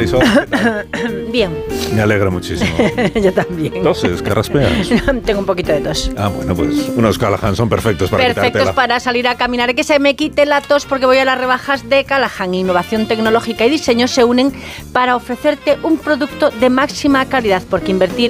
Marisol? Bien. Me alegra muchísimo. Yo también. ¿Toses? ¿Qué raspeas? Tengo un poquito de tos. Bueno, pues unos Callahan son perfectos para Perfectos para salir a caminar. Que se me quite la tos porque voy a las rebajas de Callahan. Innovación tecnológica y diseño se unen para ofrecerte un producto de máxima calidad, porque invertir